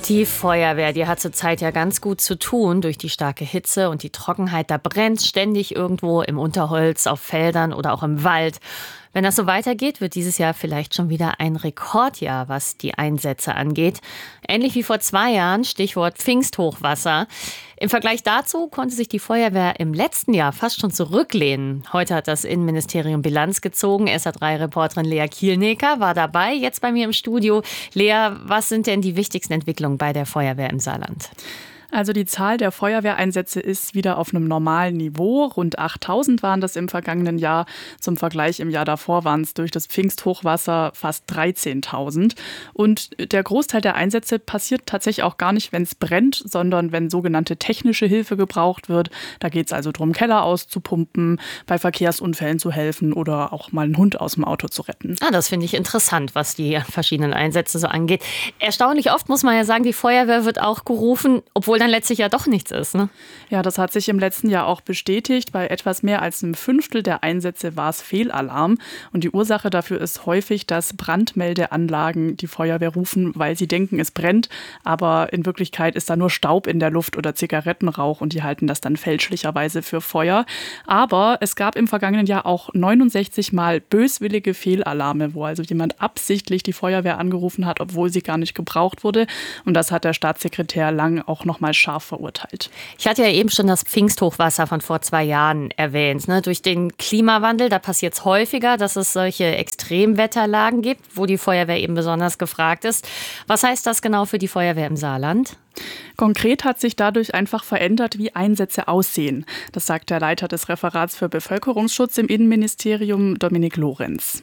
Die Feuerwehr, die hat zurzeit ja ganz gut zu tun durch die starke Hitze und die Trockenheit. Da brennt ständig irgendwo im Unterholz, auf Feldern oder auch im Wald. Wenn das so weitergeht, wird dieses Jahr vielleicht schon wieder ein Rekordjahr, was die Einsätze angeht. Ähnlich wie vor 2 Jahren, Stichwort Pfingsthochwasser. Im Vergleich dazu konnte sich die Feuerwehr im letzten Jahr fast schon zurücklehnen. Heute hat das Innenministerium Bilanz gezogen. SA3-Reporterin Lea Kielnecker war dabei, jetzt bei mir im Studio. Lea, was sind denn die wichtigsten Entwicklungen bei der Feuerwehr im Saarland? Also die Zahl der Feuerwehreinsätze ist wieder auf einem normalen Niveau. Rund 8.000 waren das im vergangenen Jahr. Zum Vergleich im Jahr davor waren es durch das Pfingsthochwasser fast 13.000. Und der Großteil der Einsätze passiert tatsächlich auch gar nicht, wenn es brennt, sondern wenn sogenannte technische Hilfe gebraucht wird. Da geht es also darum, Keller auszupumpen, bei Verkehrsunfällen zu helfen oder auch mal einen Hund aus dem Auto zu retten. Das finde ich interessant, was die verschiedenen Einsätze so angeht. Erstaunlich oft muss man ja sagen, die Feuerwehr wird auch gerufen, obwohl dann letztlich ja doch nichts ist, ne? Ja, das hat sich im letzten Jahr auch bestätigt. Bei etwas mehr als einem Fünftel der Einsätze war es Fehlalarm. Und die Ursache dafür ist häufig, dass Brandmeldeanlagen die Feuerwehr rufen, weil sie denken, es brennt. Aber in Wirklichkeit ist da nur Staub in der Luft oder Zigarettenrauch und die halten das dann fälschlicherweise für Feuer. Aber es gab im vergangenen Jahr auch 69 Mal böswillige Fehlalarme, wo also jemand absichtlich die Feuerwehr angerufen hat, obwohl sie gar nicht gebraucht wurde. Und das hat der Staatssekretär Lang auch noch mal scharf verurteilt. Ich hatte ja eben schon das Pfingsthochwasser von vor 2 Jahren erwähnt. Ne? Durch den Klimawandel, da passiert es häufiger, dass es solche Extremwetterlagen gibt, wo die Feuerwehr eben besonders gefragt ist. Was heißt das genau für die Feuerwehr im Saarland? Konkret hat sich dadurch einfach verändert, wie Einsätze aussehen. Das sagt der Leiter des Referats für Bevölkerungsschutz im Innenministerium, Dominik Lorenz.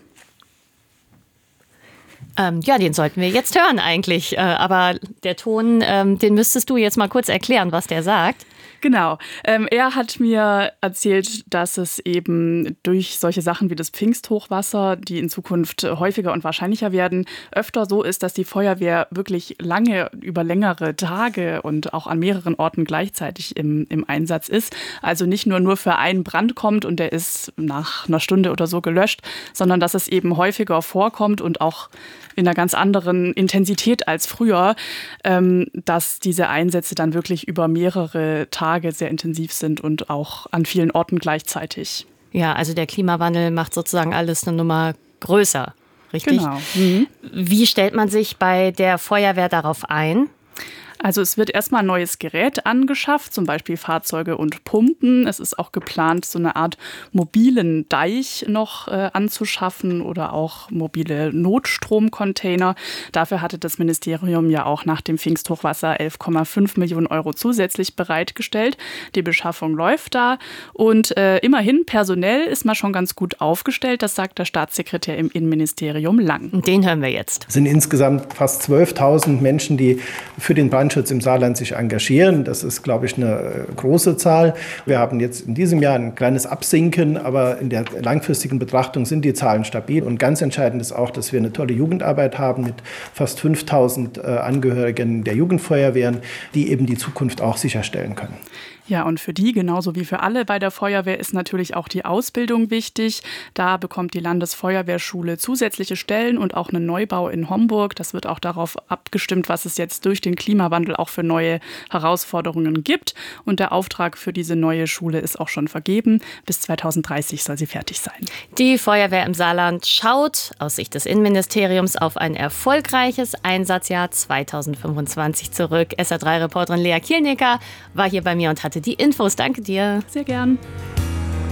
Den sollten wir jetzt hören eigentlich. Aber der Ton, den müsstest du jetzt mal kurz erklären, was der sagt. Genau. Er hat mir erzählt, dass es eben durch solche Sachen wie das Pfingsthochwasser, die in Zukunft häufiger und wahrscheinlicher werden, öfter so ist, dass die Feuerwehr wirklich lange, über längere Tage und auch an mehreren Orten gleichzeitig im Einsatz ist. Also nicht nur für einen Brand kommt und der ist nach einer Stunde oder so gelöscht, sondern dass es eben häufiger vorkommt und auch in einer ganz anderen Intensität als früher, dass diese Einsätze dann wirklich über mehrere Tage sehr intensiv sind und auch an vielen Orten gleichzeitig. Ja, also der Klimawandel macht sozusagen alles eine Nummer größer, richtig? Genau. Mhm. Wie stellt man sich bei der Feuerwehr darauf ein? Also es wird erstmal ein neues Gerät angeschafft, zum Beispiel Fahrzeuge und Pumpen. Es ist auch geplant, so eine Art mobilen Deich noch anzuschaffen oder auch mobile Notstromcontainer. Dafür hatte das Ministerium ja auch nach dem Pfingsthochwasser 11,5 Millionen Euro zusätzlich bereitgestellt. Die Beschaffung läuft da und immerhin personell ist man schon ganz gut aufgestellt. Das sagt der Staatssekretär im Innenministerium Lang. Und den hören wir jetzt. Es sind insgesamt fast 12.000 Menschen, die für den Brandschutz im Saarland sich engagieren. Das ist, glaube ich, eine große Zahl. Wir haben jetzt in diesem Jahr ein kleines Absinken, aber in der langfristigen Betrachtung sind die Zahlen stabil. Und ganz entscheidend ist auch, dass wir eine tolle Jugendarbeit haben mit fast 5.000 Angehörigen der Jugendfeuerwehren, die eben die Zukunft auch sicherstellen können. Ja, und für die, genauso wie für alle bei der Feuerwehr, ist natürlich auch die Ausbildung wichtig. Da bekommt die Landesfeuerwehrschule zusätzliche Stellen und auch einen Neubau in Homburg. Das wird auch darauf abgestimmt, was es jetzt durch den Klimawandel auch für neue Herausforderungen gibt. Und der Auftrag für diese neue Schule ist auch schon vergeben. Bis 2030 soll sie fertig sein. Die Feuerwehr im Saarland schaut aus Sicht des Innenministeriums auf ein erfolgreiches Einsatzjahr 2025 zurück. SA3-Reporterin Lea Kielnecker war hier bei mir und hat die Infos. Danke dir. Sehr gern.